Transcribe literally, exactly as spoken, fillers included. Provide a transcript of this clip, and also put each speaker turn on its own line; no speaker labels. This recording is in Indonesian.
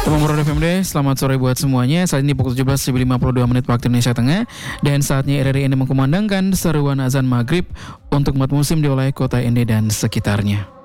Pendengar F M D, selamat sore buat semuanya. Saat ini pukul tujuh belas lebih lima puluh dua menit waktu Indonesia Tengah. Dan saatnya R R I N D mengkumandangkan seruan azan maghrib untuk umat muslim di wilayah kota N D dan sekitarnya.